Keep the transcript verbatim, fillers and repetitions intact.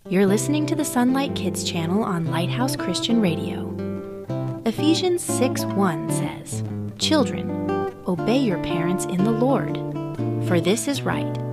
You're listening to the Sunlight Kids channel on Lighthouse Christian Radio. Ephesians six one says, "Children, obey your parents in the Lord, for this is right.